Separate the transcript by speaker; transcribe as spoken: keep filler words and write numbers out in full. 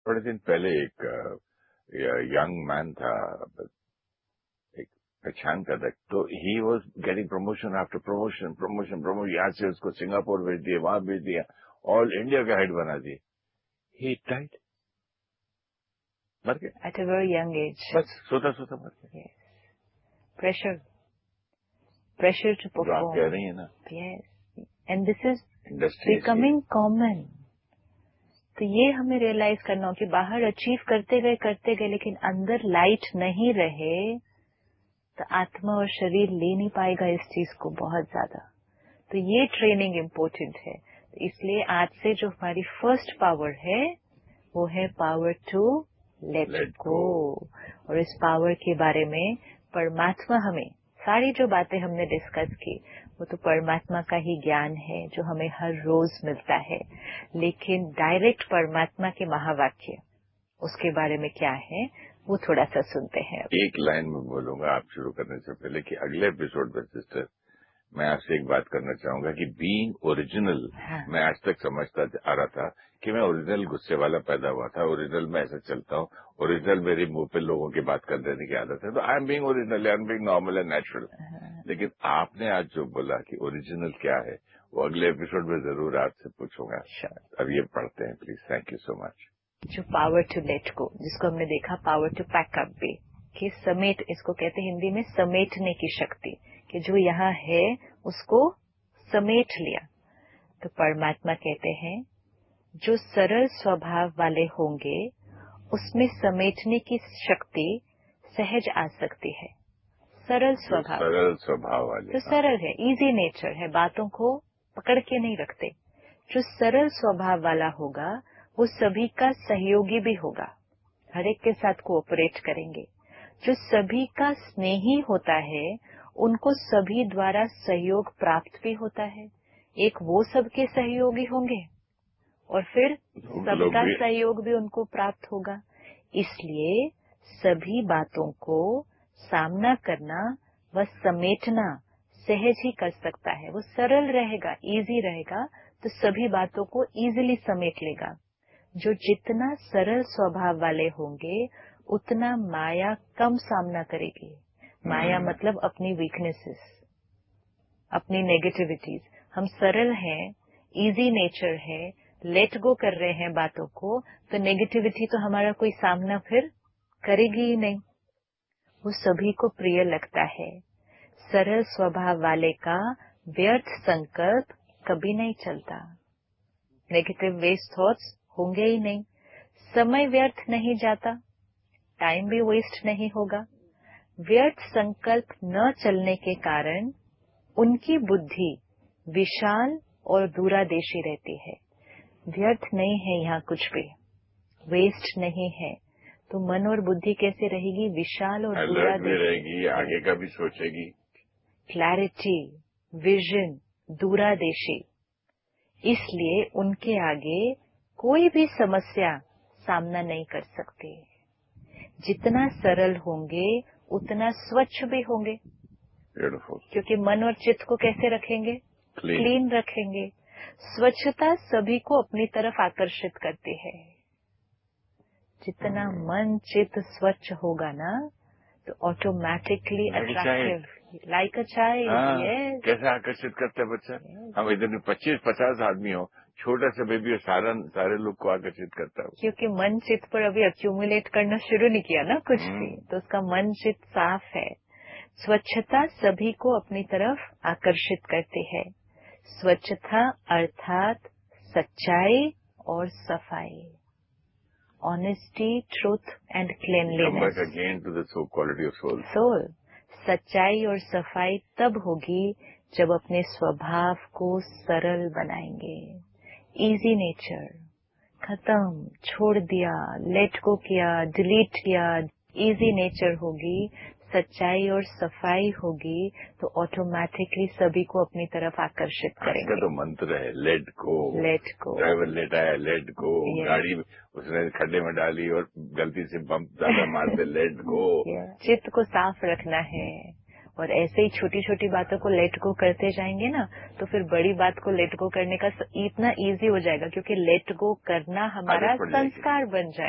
Speaker 1: थोड़े दिन पहले एक यंग मैन था, एक पहचान का था, तो he was getting promotion after promotion promotion promotion यहाँ से उसको सिंगापुर भेज दिया, वहां भेज दिया, ऑल इंडिया का हेड बना दिए। ही डाइड, मर गया
Speaker 2: at a very young age.
Speaker 1: बस सोता सोता मर गया।
Speaker 2: प्रेशर प्रेशर टू
Speaker 1: जो आप
Speaker 2: परफॉर्म।
Speaker 1: कह रही है ना,
Speaker 2: yes, and this is
Speaker 1: industry
Speaker 2: becoming common. तो ये हमें रियलाइज करना हो कि बाहर अचीव करते गए करते गए लेकिन अंदर लाइट नहीं रहे तो आत्मा और शरीर ले नहीं पाएगा इस चीज को बहुत ज्यादा। तो ये ट्रेनिंग इम्पोर्टेंट है। तो इसलिए आज से जो हमारी फर्स्ट पावर है वो है पावर टू लेट गो। और इस पावर के बारे में परमात्मा हमें, सारी जो बातें हमने डिस्कस की वो तो परमात्मा का ही ज्ञान है जो हमें हर रोज मिलता है। लेकिन डायरेक्ट परमात्मा के महावाक्य उसके बारे में क्या है वो थोड़ा सा सुनते हैं।
Speaker 1: एक लाइन में बोलूंगा आप शुरू करने से पहले कि अगले एपिसोड में सिस्टर मैं आपसे एक बात करना चाहूंगा कि बीइंग ओरिजिनल,
Speaker 2: हाँ।
Speaker 1: मैं आज तक समझता आ रहा था कि मैं ओरिजिनल गुस्से वाला पैदा हुआ था, ओरिजिनल में ऐसा चलता हूँ, ओरिजिनल मेरे मुंह पे लोगों की बात कर देने की आदत है, तो I am being original, I am being normal and natural. लेकिन आपने आज जो बोला कि ओरिजिनल क्या है वो अगले एपिसोड में जरूर आपसे पूछूंगा। अब ये पढ़ते हैं please. Thank you so much.
Speaker 2: जो पावर टू लेट गो, जिसको हमने देखा पावर टू पैक अप भी, कि समेट, इसको कहते हैं हिंदी में समेटने की शक्ति, कि जो यहाँ है उसको समेट लिया। तो परमात्मा कहते हैं जो सरल स्वभाव वाले होंगे उसमें समेटने की शक्ति सहज आ सकती है। सरल स्वभाव,
Speaker 1: सरल स्वभाव वाले,
Speaker 2: जो सरल है, इजी नेचर है, बातों को पकड़ के नहीं रखते। जो सरल स्वभाव वाला होगा वो सभी का सहयोगी भी होगा, हर एक के साथ कोऑपरेट करेंगे। जो सभी का स्नेही होता है उनको सभी द्वारा सहयोग प्राप्त भी होता है। एक वो सबके सहयोगी होंगे और फिर सबका सहयोग भी उनको प्राप्त होगा। इसलिए सभी बातों को सामना करना व समेटना सहज ही कर सकता है। वो सरल रहेगा, इजी रहेगा तो सभी बातों को इजीली समेट लेगा। जो जितना सरल स्वभाव वाले होंगे उतना माया कम सामना करेगी। माया मतलब अपनी वीकनेसेस, अपनी नेगेटिविटीज। हम सरल हैं, इजी नेचर है, लेट गो कर रहे हैं बातों को, तो नेगेटिविटी तो हमारा कोई सामना फिर करेगी ही नहीं। वो सभी को प्रिय लगता है। सरल स्वभाव वाले का व्यर्थ संकल्प कभी नहीं चलता, नेगेटिव वेस्ट थॉट्स होंगे ही नहीं। समय व्यर्थ नहीं जाता, टाइम भी वेस्ट नहीं होगा। व्यर्थ संकल्प न चलने के कारण उनकी बुद्धि विशाल और दूरादेशी रहती है। व्यर्थ नहीं है यहाँ कुछ भी, वेस्ट नहीं है, तो मन और बुद्धि कैसे रहेगी? विशाल और दूरादेशी
Speaker 1: रहेगी, आगे का भी सोचेगी।
Speaker 2: Clarity, vision, दूरादेशी। इसलिए उनके आगे कोई भी समस्या सामना नहीं कर सकती। जितना सरल होंगे उतना स्वच्छ भी होंगे।
Speaker 1: Beautiful.
Speaker 2: क्योंकि मन और चित्त को कैसे रखेंगे? क्लीन रखेंगे। स्वच्छता सभी को अपनी तरफ आकर्षित करती है। जितना hmm. मन चित्त स्वच्छ होगा ना तो automatically attractive, like a child. Yes,
Speaker 1: कैसे आकर्षित करता है बच्चा? yes. हम इधर पच्चीस पचास आदमी हो, छोटा सा बेबी सारा सारे लोग को आकर्षित करता है,
Speaker 2: क्योंकि मन चित्त पर अभी अक्यूमुलेट करना शुरू नहीं किया ना कुछ hmm. भी, तो उसका मन चित्त साफ है। स्वच्छता सभी को अपनी तरफ आकर्षित करती है। स्वच्छता अर्थात सच्चाई और सफाई, honesty, truth and cleanliness.
Speaker 1: Again to the soul quality of soul.
Speaker 2: Soul, सच्चाई और सफाई तब होगी जब अपने स्वभाव को सरल बनाएंगे। इजी नेचर खत्म, छोड़ दिया, लेट गो किया, डिलीट किया। इजी नेचर होगी, सच्चाई और सफाई होगी तो ऑटोमेटिकली सभी को अपनी तरफ आकर्षित करेंगे।
Speaker 1: तो मंत्र है let go,
Speaker 2: let go.
Speaker 1: Driver late आया, लेट गो। yes. गाड़ी उसने खड्डे में डाली और गलती से बम्प ज्यादा मार दे, लेट गो।
Speaker 2: yes. चित्त को साफ रखना है और ऐसे ही छोटी छोटी बातों को लेट गो करते जाएंगे ना तो फिर बड़ी बात को लेट गो करने का इतना इजी हो जाएगा, क्योंकि लेट गो करना हमारा संस्कार बन जाएगा।